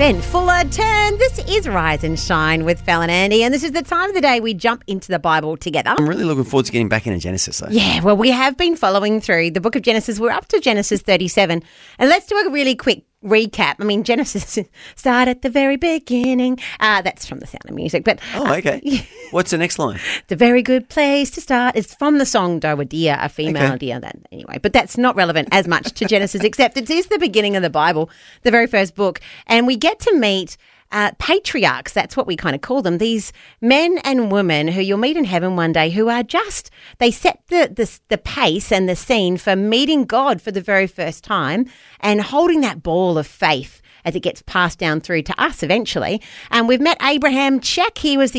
Ben Fuller turn. This is Rise and Shine with Fel and Andy, and this is the time of the day we jump into the Bible together. I'm really looking forward to getting back into Genesis, though. Yeah, well, we have been following through the book of Genesis. We're up to Genesis 37, and let's do a really quick recap. I mean, Genesis start at the very beginning. That's from The Sound of Music. But okay. What's the next line? The very good place to start. It's from the song Doe a Deer, a female deer. Anyway, but that's not relevant as much to Genesis, except it is the beginning of the Bible, the very first book. And we get to meet patriarchs, that's what we kind of call them, these men and women who you'll meet in heaven one day who are just, they set the pace and the scene for meeting God for the very first time and holding that ball of faith as it gets passed down through to us eventually. And we've met Abraham. Check, he was the